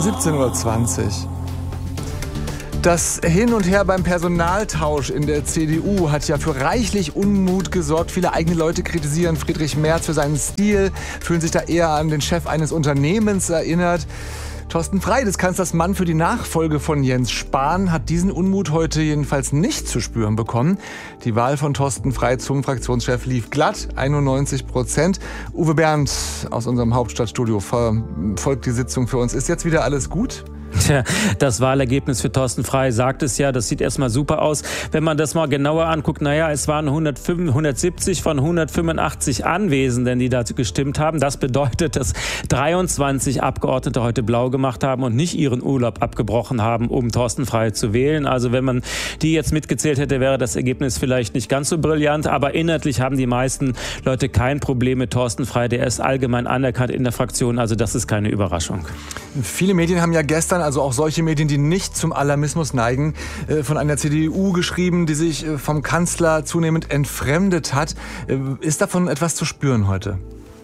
17:20 Uhr. Das Hin und Her beim Personaltausch in der CDU hat ja für reichlich Unmut gesorgt. Viele eigene Leute kritisieren Friedrich Merz für seinen Stil, fühlen sich da eher an den Chef eines Unternehmens erinnert. Thorsten Frey, des Kanzlers Mann für die Nachfolge von Jens Spahn, hat diesen Unmut heute jedenfalls nicht zu spüren bekommen. Die Wahl von Thorsten Frey zum Fraktionschef lief glatt, 91%. Uwe Bernd aus unserem Hauptstadtstudio verfolgt die Sitzung für uns. Ist jetzt wieder alles gut? Tja, das Wahlergebnis für Thorsten Frey sagt es ja, das sieht erstmal super aus. Wenn man das mal genauer anguckt, es waren 170 von 185 Anwesenden, die dazu gestimmt haben. Das bedeutet, dass 23 Abgeordnete heute blau gemacht haben und nicht ihren Urlaub abgebrochen haben, um Thorsten Frey zu wählen. Also wenn man die jetzt mitgezählt hätte, wäre das Ergebnis vielleicht nicht ganz so brillant. Aber inhaltlich haben die meisten Leute kein Problem mit Thorsten Frey. Der ist allgemein anerkannt in der Fraktion. Also das ist keine Überraschung. Viele Medien haben ja gestern, also auch solche Medien, die nicht zum Alarmismus neigen, von einer CDU geschrieben, die sich vom Kanzler zunehmend entfremdet hat. Ist davon etwas zu spüren heute?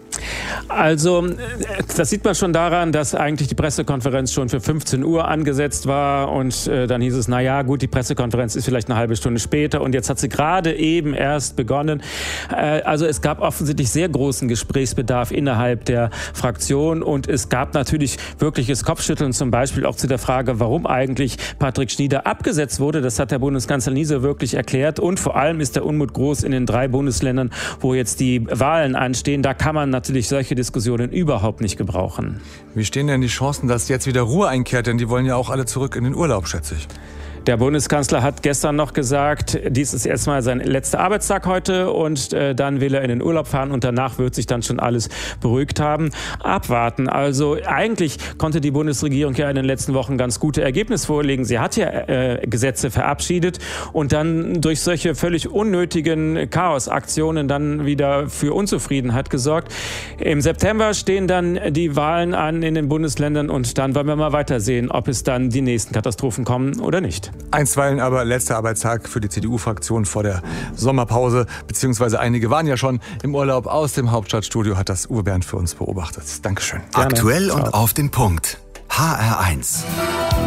Also, das sieht man schon daran, dass eigentlich die Pressekonferenz schon für 15 Uhr angesetzt war und dann hieß es, die Pressekonferenz ist vielleicht eine halbe Stunde später und jetzt hat sie gerade eben erst begonnen. Also es gab offensichtlich sehr großen Gesprächsbedarf innerhalb der Fraktion und es gab natürlich wirkliches Kopfschütteln, zum Beispiel auch zu der Frage, warum eigentlich Patrick Schnieder abgesetzt wurde. Das hat der Bundeskanzler nie so wirklich erklärt und vor allem ist der Unmut groß in den 3 Bundesländern, wo jetzt die Wahlen anstehen. Da kann man natürlich solche Diskussionen überhaupt nicht gebrauchen. Wie stehen denn die Chancen, dass jetzt wieder Ruhe einkehrt? Denn die wollen ja auch alle zurück in den Urlaub, schätze ich. Der Bundeskanzler hat gestern noch gesagt, dies ist erstmal sein letzter Arbeitstag heute und dann will er in den Urlaub fahren und danach wird sich dann schon alles beruhigt haben. Abwarten. Also eigentlich konnte die Bundesregierung ja in den letzten Wochen ganz gute Ergebnisse vorlegen. Sie hat ja Gesetze verabschiedet und dann durch solche völlig unnötigen Chaosaktionen dann wieder für Unzufriedenheit gesorgt. Im September stehen dann die Wahlen an in den Bundesländern und dann wollen wir mal weitersehen, ob es dann die nächsten Katastrophen kommen oder nicht. Einstweilen aber letzter Arbeitstag für die CDU-Fraktion vor der Sommerpause, beziehungsweise einige waren ja schon im Urlaub. Aus dem Hauptstadtstudio hat das Uwe Bernd für uns beobachtet. Dankeschön. Aktuell und auf den Punkt. HR1.